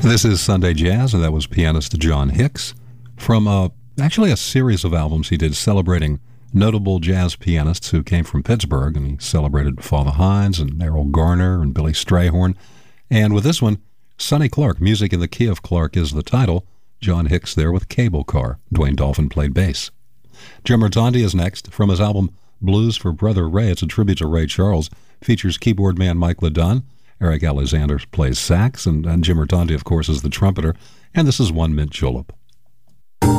This is Sunday Jazz, and that was pianist John Hicks from actually a series of albums he did celebrating notable jazz pianists who came from Pittsburgh, and he celebrated Father Hines and Errol Garner and Billy Strayhorn. And with this one, Sonny Clark, Music in the Key of Clark is the title. John Hicks there with Cable Car. Dwayne Dolphin played bass. Jim Rotondi is next from his album Blues for Brother Ray. It's a tribute to Ray Charles. Features keyboard man Mike LeDun. Eric Alexander plays sax, and Jim Rotondi, of course, is the trumpeter. And this is One Mint Julep.